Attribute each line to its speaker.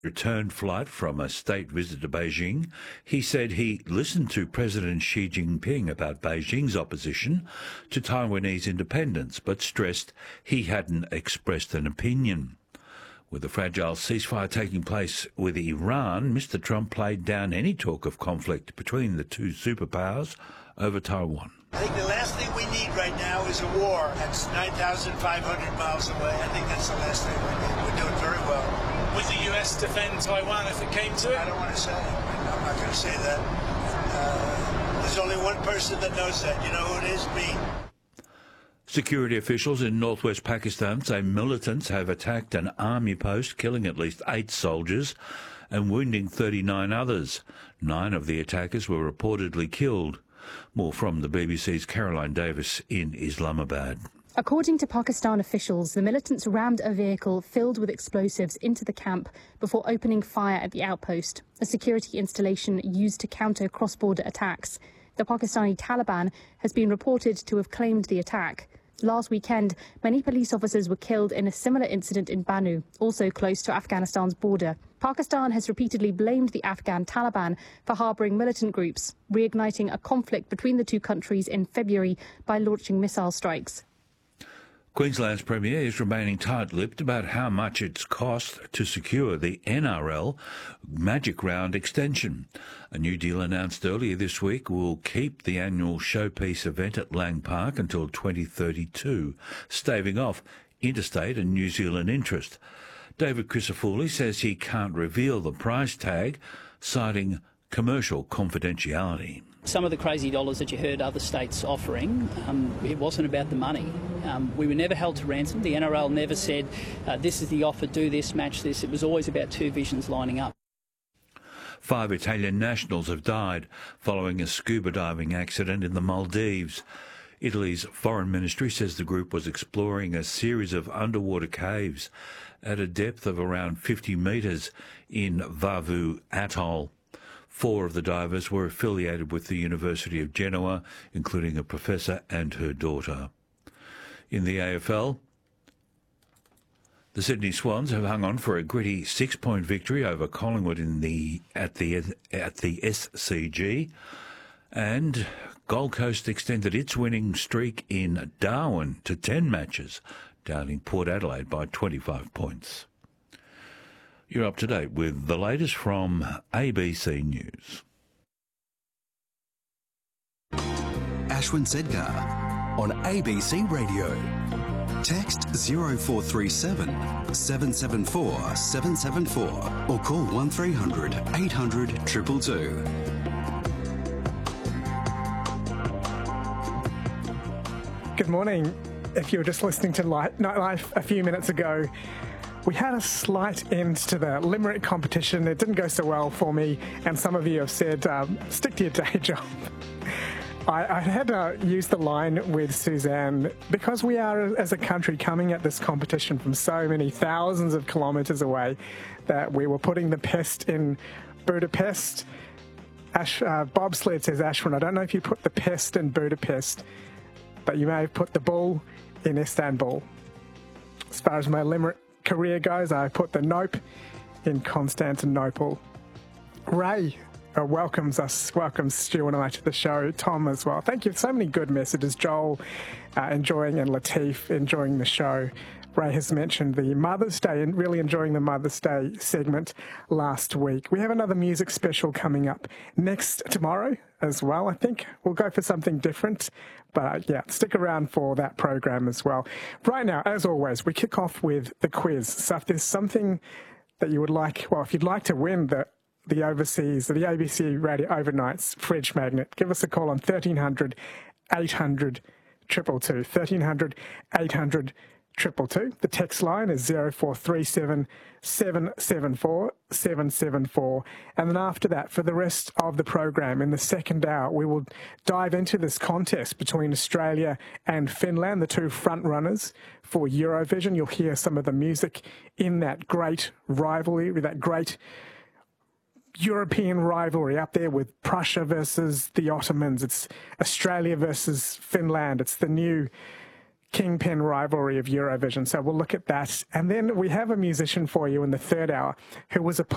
Speaker 1: return flight from a state visit to Beijing. He said he listened to President Xi Jinping about Beijing's opposition to Taiwanese independence, but stressed he hadn't expressed an opinion. With a fragile ceasefire taking place with Iran, Mr. Trump played down any talk of conflict between the two superpowers over Taiwan.
Speaker 2: I think the last thing we need right now is a war. That's 9,500 miles away. I think that's the last thing we need. We're doing very well.
Speaker 3: Would the US defend Taiwan if it came to it?
Speaker 2: I don't want to say. I'm not going to say that. There's only one person that knows that. You know who it is? Me.
Speaker 1: Security officials in northwest Pakistan say militants have attacked an army post, killing at least 8 soldiers and wounding 39 others. 9 of the attackers were reportedly killed. More from the BBC's Caroline Davis in Islamabad.
Speaker 4: According to Pakistan officials, the militants rammed a vehicle filled with explosives into the camp before opening fire at the outpost, a security installation used to counter cross-border attacks. The Pakistani Taliban has been reported to have claimed the attack. Last weekend, many police officers were killed in a similar incident in Banu, also close to Afghanistan's border. Pakistan has repeatedly blamed the Afghan Taliban for harbouring militant groups, reigniting a conflict between the two countries in February by launching missile strikes.
Speaker 1: Queensland's Premier is remaining tight-lipped about how much it's cost to secure the NRL Magic Round extension. A new deal announced earlier this week will keep the annual showpiece event at Lang Park until 2032, staving off interstate and New Zealand interest. David Crisafulli says he can't reveal the price tag, citing commercial confidentiality.
Speaker 5: Some of the crazy dollars that you heard other states offering, it wasn't about the money. We were never held to ransom. The NRL never said, this is the offer, do this, match this. It was always about two visions lining up.
Speaker 1: 5 Italian nationals have died following a scuba diving accident in the Maldives. Italy's foreign ministry says the group was exploring a series of underwater caves at a depth of around 50 metres in Vavu Atoll. 4 of the divers were affiliated with the University of Genoa, including a professor and her daughter. In the AFL, the Sydney Swans have hung on for a gritty 6-point victory over Collingwood at the SCG, and Gold Coast extended its winning streak in Darwin to 10 matches, downing Port Adelaide by 25 points. You're up to date with the latest from ABC News.
Speaker 6: Ashwin Sedgar on ABC Radio. Text 0437 774 774 or call 1300 800 222.
Speaker 7: Good morning. If you were just listening to Nightlife a few minutes ago, we had a slight end to the Limerick competition. It didn't go so well for me, and some of you have said, stick to your day job. I had to use the line with Suzanne because we are, as a country, coming at this competition from so many thousands of kilometres away that we were putting the pest in Budapest. Bobsled says, Ashwin, I don't know if you put the pest in Budapest, but you may have put the bull in Istanbul. As far as my Limerick career goes, I put the nope in Constantinople. Ray welcomes Stu and I to the show. Tom as well. Thank you. So many good messages. Joel enjoying, and Latif enjoying the show. Ray has mentioned the Mother's Day and really enjoying the Mother's Day segment last week. We have another music special coming up tomorrow as well. I think we'll go for something different, but yeah, stick around for that program as well. Right now, as always, we kick off with the quiz. So if there's something that you would like, well, if you'd like to win the ABC Radio Overnights fridge magnet, give us a call on 1300 800 222. 1300 800 222. The text line is 0437 774 774. And then after that, for the rest of the program, in the second hour, we will dive into this contest between Australia and Finland, the two front runners for Eurovision. You'll hear some of the music in that great rivalry, that great European rivalry up there with Prussia versus the Ottomans. It's Australia versus Finland. It's the new kingpin rivalry of Eurovision. So we'll look at that. And then we have a musician for you in the third hour who was a